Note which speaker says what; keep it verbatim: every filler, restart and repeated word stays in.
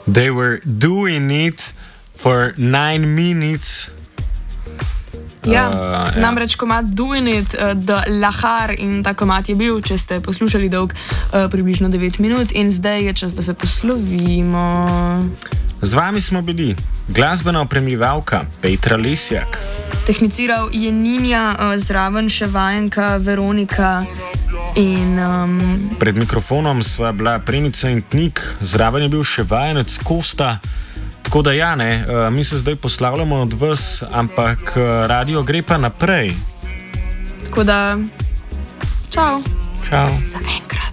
Speaker 1: They were doing it for nine minutes.
Speaker 2: Ja,
Speaker 1: uh,
Speaker 2: namreč komad Doing It, uh, The Lahar in ta komad je bil, če ste poslušali dolg, uh, približno devet minut in zdaj je čas, da se poslovimo.
Speaker 1: Z vami smo bili glasbena opremljivalka Petra Lesjak.
Speaker 2: Tehniciral je Ninja, uh, zraven še vajenka Veronika in... Um,
Speaker 1: Pred mikrofonom sva bila Premica in Tnik, zraven je bil še vajenec Kosta. Tako da ja, ne, uh, mi se zdaj poslavljamo od vas, ampak uh, radio gre pa naprej.
Speaker 2: Tako da, čau.
Speaker 1: Čau.
Speaker 2: Za enkrat.